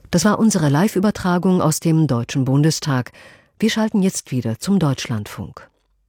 Das war unsere Live-Übertragung aus dem Deutschen Bundestag. Wir schalten jetzt wieder zum Deutschlandfunk.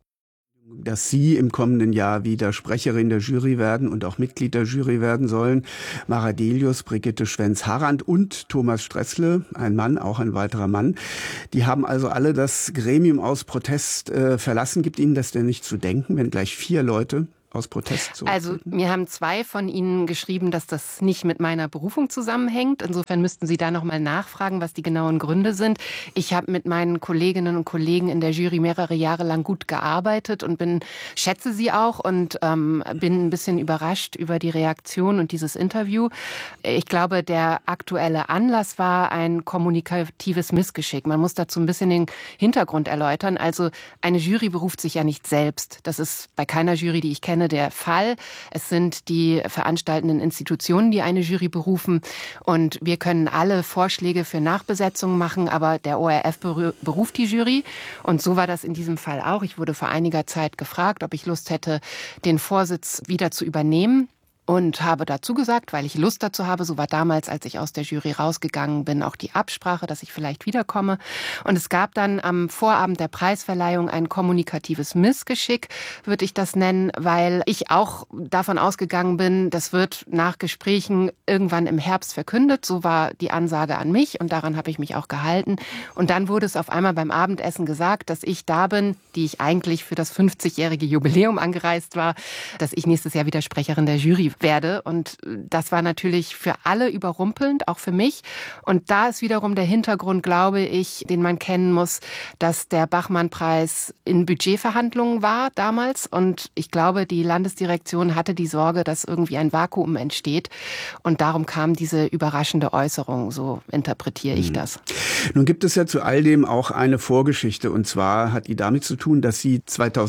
Dass Sie im kommenden Jahr wieder Sprecherin der Jury werden und auch Mitglied der Jury werden sollen. Mara Delius, Brigitte Schwenz-Harrand und Thomas Stressle, ein Mann, auch ein weiterer Mann. Die haben also alle das Gremium aus Protest verlassen. Gibt Ihnen das denn nicht zu denken, wenn gleich 4 Leute aus Protest zurücktreten? Also mir haben 2 von Ihnen geschrieben, dass das nicht mit meiner Berufung zusammenhängt. Insofern müssten Sie da noch mal nachfragen, was die genauen Gründe sind. Ich habe mit meinen Kolleginnen und Kollegen in der Jury mehrere Jahre lang gut gearbeitet und schätze sie auch und bin ein bisschen überrascht über die Reaktion und dieses Interview. Ich glaube, der aktuelle Anlass war ein kommunikatives Missgeschick. Man muss dazu ein bisschen den Hintergrund erläutern. Also eine Jury beruft sich ja nicht selbst. Das ist bei keiner Jury, die ich kenne, der Fall. Es sind die veranstaltenden Institutionen, die eine Jury berufen. Und wir können alle Vorschläge für Nachbesetzungen machen, aber der ORF beruft die Jury. Und so war das in diesem Fall auch. Ich wurde vor einiger Zeit gefragt, ob ich Lust hätte, den Vorsitz wieder zu übernehmen. Und habe dazu gesagt, weil ich Lust dazu habe, so war damals, als ich aus der Jury rausgegangen bin, auch die Absprache, dass ich vielleicht wiederkomme. Und es gab dann am Vorabend der Preisverleihung ein kommunikatives Missgeschick, würde ich das nennen, weil ich auch davon ausgegangen bin, das wird nach Gesprächen irgendwann im Herbst verkündet. So war die Ansage an mich und daran habe ich mich auch gehalten. Und dann wurde es auf einmal beim Abendessen gesagt, dass ich da bin, die ich eigentlich für das 50-jährige Jubiläum angereist war, dass ich nächstes Jahr wieder Sprecherin der Jury werde. Und das war natürlich für alle überrumpelnd, auch für mich. Und da ist wiederum der Hintergrund, glaube ich, den man kennen muss, dass der Bachmann-Preis in Budgetverhandlungen war damals. Und ich glaube, die Landesdirektion hatte die Sorge, dass irgendwie ein Vakuum entsteht. Und darum kam diese überraschende Äußerung. So interpretiere ich das. Nun gibt es ja zu all dem auch eine Vorgeschichte. Und zwar hat die damit zu tun, dass Sie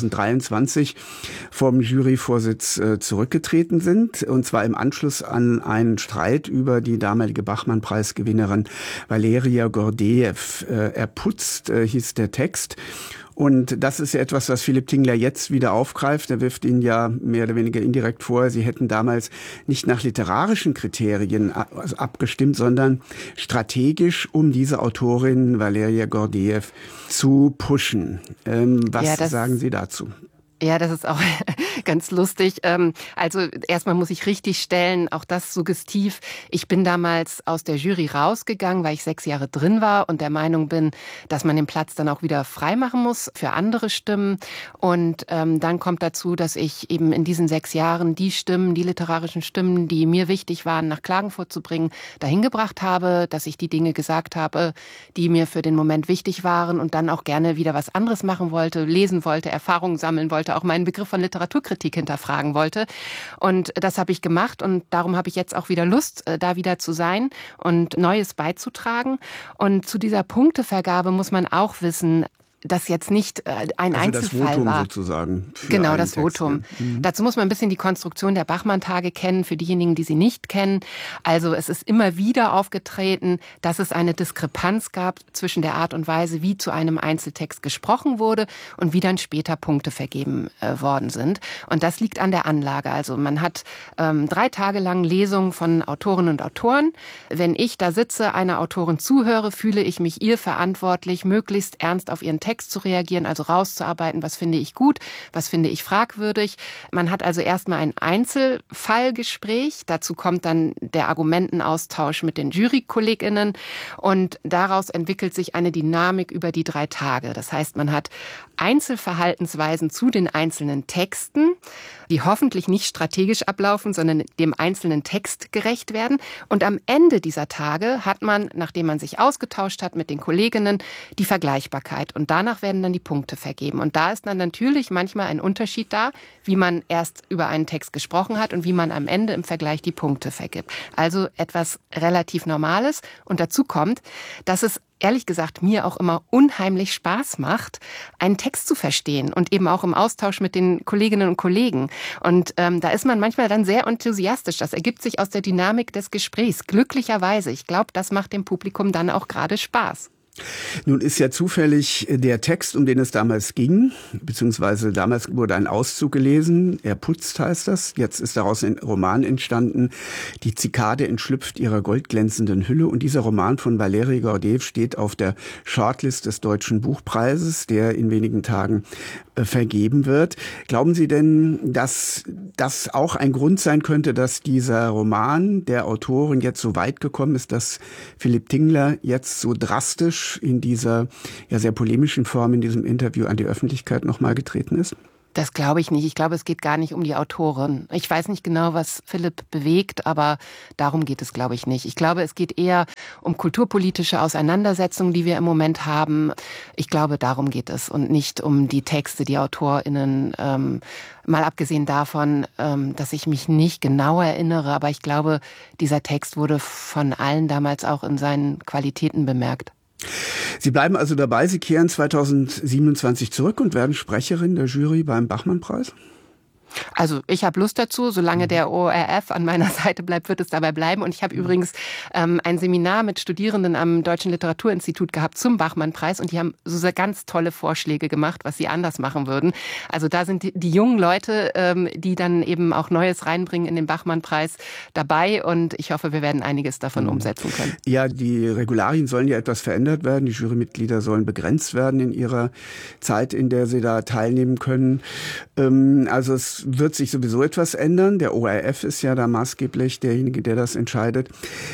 2023 vom Juryvorsitz zurückgetreten sind. Und zwar im Anschluss an einen Streit über die damalige Bachmann-Preisgewinnerin Valeria Gordejew. Erputzt hieß der Text. Und das ist ja etwas, was Philipp Tingler jetzt wieder aufgreift. Er wirft Ihnen ja mehr oder weniger indirekt vor, Sie hätten damals nicht nach literarischen Kriterien abgestimmt, sondern strategisch, um diese Autorin Valeria Gordejew zu pushen. Was sagen Sie dazu? Ja, das ist auch ganz lustig. Also erstmal muss ich richtig stellen, auch das suggestiv. Ich bin damals aus der Jury rausgegangen, weil ich 6 Jahre drin war und der Meinung bin, dass man den Platz dann auch wieder frei machen muss für andere Stimmen. Und dann kommt dazu, dass ich eben in diesen 6 Jahren die Stimmen, die literarischen Stimmen, die mir wichtig waren, nach Klagenfurt zu bringen, dahin gebracht habe, dass ich die Dinge gesagt habe, die mir für den Moment wichtig waren und dann auch gerne wieder was anderes machen wollte, lesen wollte, Erfahrungen sammeln wollte, auch meinen Begriff von Literaturkritik hinterfragen wollte. Und das habe ich gemacht und darum habe ich jetzt auch wieder Lust, da wieder zu sein und Neues beizutragen. Und zu dieser Punktevergabe muss man auch wissen, das jetzt nicht ein Einzelfall das Votum war. Sozusagen. Genau, das Votum. Dazu muss man ein bisschen die Konstruktion der Bachmann-Tage kennen, für diejenigen, die sie nicht kennen. Also es ist immer wieder aufgetreten, dass es eine Diskrepanz gab zwischen der Art und Weise, wie zu einem Einzeltext gesprochen wurde und wie dann später Punkte vergeben worden sind. Und das liegt an der Anlage. Also man hat 3 Tage lang Lesungen von Autorinnen und Autoren. Wenn ich da sitze, einer Autorin zuhöre, fühle ich mich ihr verantwortlich, möglichst ernst auf ihren Text zu reagieren, also rauszuarbeiten, was finde ich gut, was finde ich fragwürdig. Man hat also erstmal ein Einzelfallgespräch, dazu kommt dann der Argumentenaustausch mit den Jurykolleginnen und daraus entwickelt sich eine Dynamik über die 3 Tage. Das heißt, man hat Einzelverhaltensweisen zu den einzelnen Texten, die hoffentlich nicht strategisch ablaufen, sondern dem einzelnen Text gerecht werden. Und am Ende dieser Tage hat man, nachdem man sich ausgetauscht hat mit den Kolleginnen, die Vergleichbarkeit. Und danach werden dann die Punkte vergeben. Und da ist dann natürlich manchmal ein Unterschied da, wie man erst über einen Text gesprochen hat und wie man am Ende im Vergleich die Punkte vergibt. Also etwas relativ Normales. Und dazu kommt, dass es ehrlich gesagt mir auch immer unheimlich Spaß macht, einen Text zu verstehen und eben auch im Austausch mit den Kolleginnen und Kollegen. Und da ist man manchmal dann sehr enthusiastisch. Das ergibt sich aus der Dynamik des Gesprächs. Glücklicherweise. Ich glaube, das macht dem Publikum dann auch gerade Spaß. Nun ist ja zufällig der Text, um den es damals ging, beziehungsweise damals wurde ein Auszug gelesen, Er putzt heißt das, jetzt ist daraus ein Roman entstanden, Die Zikade entschlüpft ihrer goldglänzenden Hülle, und dieser Roman von Valeri Gordeev steht auf der Shortlist des Deutschen Buchpreises, der in wenigen Tagen vergeben wird. Glauben Sie denn, dass das auch ein Grund sein könnte, dass dieser Roman der Autorin jetzt so weit gekommen ist, dass Philipp Tingler jetzt so drastisch in dieser ja sehr polemischen Form in diesem Interview an die Öffentlichkeit nochmal getreten ist? Das glaube ich nicht. Ich glaube, es geht gar nicht um die Autorin. Ich weiß nicht genau, was Philipp bewegt, aber darum geht es, glaube ich, nicht. Ich glaube, es geht eher um kulturpolitische Auseinandersetzungen, die wir im Moment haben. Ich glaube, darum geht es und nicht um die Texte, die AutorInnen, mal abgesehen davon, dass ich mich nicht genau erinnere, aber ich glaube, dieser Text wurde von allen damals auch in seinen Qualitäten bemerkt. Sie bleiben also dabei, Sie kehren 2027 zurück und werden Sprecherin der Jury beim Bachmann-Preis? Also ich habe Lust dazu, solange der ORF an meiner Seite bleibt, wird es dabei bleiben. Und ich habe übrigens ein Seminar mit Studierenden am Deutschen Literaturinstitut gehabt zum Bachmann-Preis und die haben so sehr ganz tolle Vorschläge gemacht, was sie anders machen würden. Also da sind die jungen Leute, die dann eben auch Neues reinbringen in den Bachmann-Preis dabei und ich hoffe, wir werden einiges davon umsetzen können. Ja, die Regularien sollen ja etwas verändert werden. Die Jurymitglieder sollen begrenzt werden in ihrer Zeit, in der sie da teilnehmen können. Also es wird sich sowieso etwas ändern. Der ORF ist ja da maßgeblich derjenige, der das entscheidet.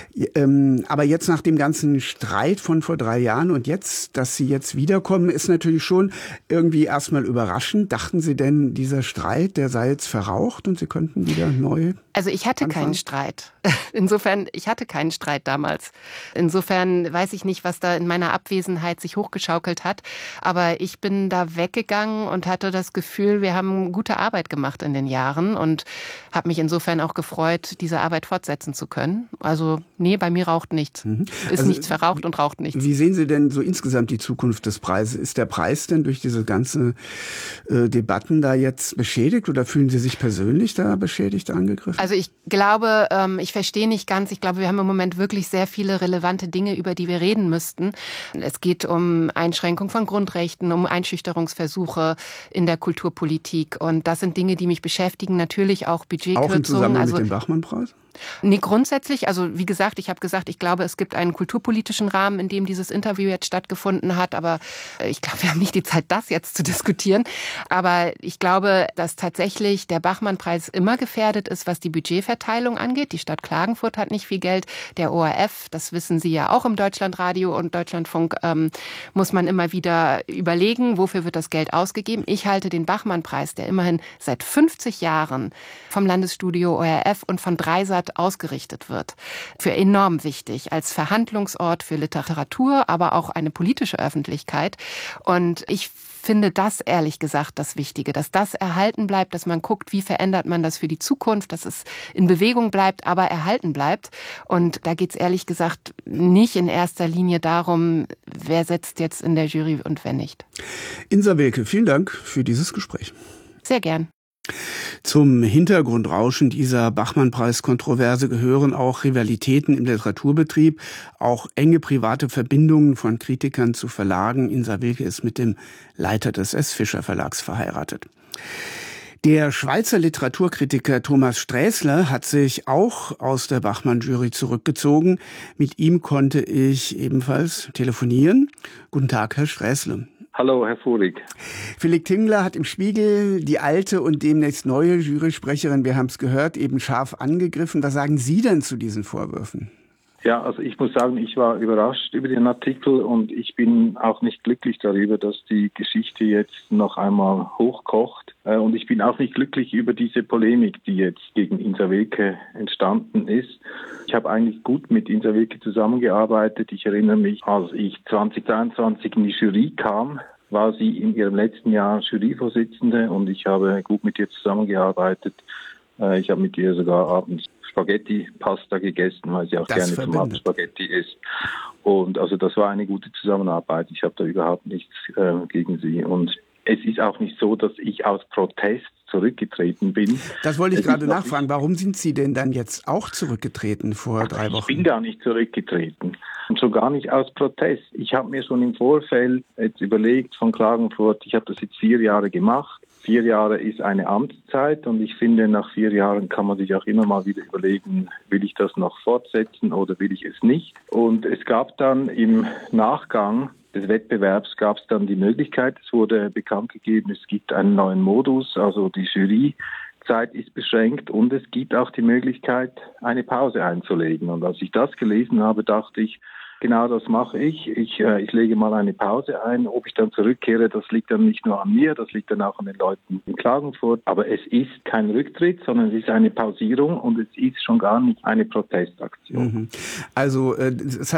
Aber jetzt nach dem ganzen Streit von vor 3 Jahren und jetzt, dass Sie jetzt wiederkommen, ist natürlich schon irgendwie erstmal überraschend. Dachten Sie denn, dieser Streit, der sei jetzt verraucht und Sie könnten wieder neu Also ich hatte keinen Streit. Insofern, ich hatte keinen Streit damals. Insofern weiß ich nicht, was da in meiner Abwesenheit sich hochgeschaukelt hat. Aber ich bin da weggegangen und hatte das Gefühl, wir haben gute Arbeit gemacht in den Jahren und habe mich insofern auch gefreut, diese Arbeit fortsetzen zu können. Also nee, bei mir raucht nichts. Ist nichts verraucht und raucht nichts. Wie sehen Sie denn so insgesamt die Zukunft des Preises? Ist der Preis denn durch diese ganzen Debatten da jetzt beschädigt oder fühlen Sie sich persönlich da beschädigt, angegriffen? Also ich glaube, ich verstehe nicht ganz. Ich glaube, wir haben im Moment wirklich sehr viele relevante Dinge, über die wir reden müssten. Es geht um Einschränkung von Grundrechten, um Einschüchterungsversuche in der Kulturpolitik. Und das sind Dinge, die mich beschäftigen. Natürlich auch Budgetkürzungen. Auch im Zusammenhang mit dem Bachmann-Preis? Nee, grundsätzlich, also wie gesagt, ich habe gesagt, ich glaube, es gibt einen kulturpolitischen Rahmen, in dem dieses Interview jetzt stattgefunden hat, aber ich glaube, wir haben nicht die Zeit, das jetzt zu diskutieren. Aber ich glaube, dass tatsächlich der Bachmann-Preis immer gefährdet ist, was die Budgetverteilung angeht. Die Stadt Klagenfurt hat nicht viel Geld, der ORF, das wissen Sie ja auch im Deutschlandradio und Deutschlandfunk, muss man immer wieder überlegen, wofür wird das Geld ausgegeben. Ich halte den Bachmann-Preis, der immerhin seit 50 Jahren vom Landesstudio ORF und von Dreisat ausgerichtet wird, für enorm wichtig als Verhandlungsort für Literatur, aber auch eine politische Öffentlichkeit. Und ich finde das ehrlich gesagt das Wichtige, dass das erhalten bleibt, dass man guckt, wie verändert man das für die Zukunft, dass es in Bewegung bleibt, aber erhalten bleibt. Und da geht es ehrlich gesagt nicht in erster Linie darum, wer sitzt jetzt in der Jury und wer nicht. Insa Wilke, vielen Dank für dieses Gespräch. Sehr gern. Zum Hintergrundrauschen dieser Bachmann-Preis-Kontroverse gehören auch Rivalitäten im Literaturbetrieb, auch enge private Verbindungen von Kritikern zu Verlagen. Insa Wilke ist mit dem Leiter des S. Fischer Verlags verheiratet. Der Schweizer Literaturkritiker Thomas Sträßler hat sich auch aus der Bachmann-Jury zurückgezogen. Mit ihm konnte ich ebenfalls telefonieren. Guten Tag, Herr Sträßler. Hallo, Herr Fuhrig. Philipp Tingler hat im Spiegel die alte und demnächst neue Jurysprecherin, wir haben es gehört, eben scharf angegriffen. Was sagen Sie denn zu diesen Vorwürfen? Ja, also ich muss sagen, ich war überrascht über den Artikel und ich bin auch nicht glücklich darüber, dass die Geschichte jetzt noch einmal hochkocht. Und ich bin auch nicht glücklich über diese Polemik, die jetzt gegen Insa Wilke entstanden ist. Ich habe eigentlich gut mit Insa Wilke zusammengearbeitet. Ich erinnere mich, als ich 2023 in die Jury kam, war sie in ihrem letzten Jahr Juryvorsitzende und ich habe gut mit ihr zusammengearbeitet. Ich habe mit ihr sogar abends Spaghetti-Pasta gegessen, weil sie auch gerne zum Abend Spaghetti isst. Und also das war eine gute Zusammenarbeit. Ich habe da überhaupt nichts gegen sie. Und es ist auch nicht so, dass ich aus Protest zurückgetreten bin. Das wollte ich gerade nachfragen. Warum sind Sie denn dann jetzt auch zurückgetreten vor 3 Wochen? Ich bin gar nicht zurückgetreten. Und schon gar nicht aus Protest. Ich habe mir schon im Vorfeld jetzt überlegt von Klagenfurt, ich habe das jetzt 4 Jahre gemacht. 4 Jahre ist eine Amtszeit und ich finde, nach 4 Jahren kann man sich auch immer mal wieder überlegen, will ich das noch fortsetzen oder will ich es nicht. Und es gab dann im Nachgang des Wettbewerbs gab es dann die Möglichkeit, es wurde bekannt gegeben, es gibt einen neuen Modus, also die Juryzeit ist beschränkt und es gibt auch die Möglichkeit, eine Pause einzulegen. Und als ich das gelesen habe, dachte ich, genau das mache ich. Ich lege mal eine Pause ein. Ob ich dann zurückkehre, das liegt dann nicht nur an mir, das liegt dann auch an den Leuten in Klagenfurt. Aber es ist kein Rücktritt, sondern es ist eine Pausierung und es ist schon gar nicht eine Protestaktion. Also es hat